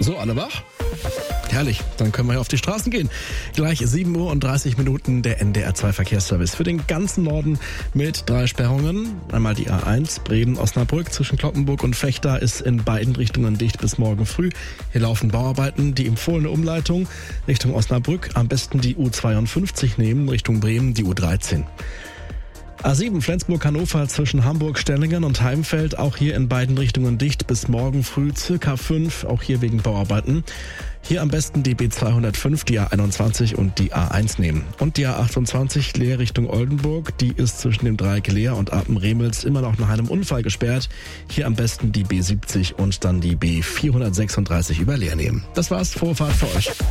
So, alle wach? Herrlich, dann können wir auf die Straßen gehen. Gleich 7 Uhr und 30 Minuten der NDR 2 Verkehrsservice für den ganzen Norden mit 3 Sperrungen. Einmal die A1 Bremen-Osnabrück zwischen Cloppenburg und Vechta ist in beiden Richtungen dicht bis morgen früh. Hier laufen Bauarbeiten, die empfohlene Umleitung Richtung Osnabrück. Am besten die U52 nehmen, Richtung Bremen die U13. A7 Flensburg-Hannover zwischen Hamburg-Stellingen und Heimfeld, auch hier in beiden Richtungen dicht bis morgen früh, circa 5, auch hier wegen Bauarbeiten. Hier am besten die B205, die A21 und die A1 nehmen. Und die A28 Leer Richtung Oldenburg, die ist zwischen dem Dreieck Leer und Apen-Remels immer noch nach einem Unfall gesperrt. Hier am besten die B70 und dann die B436 über Leer nehmen. Das war's, frohe Fahrt für euch.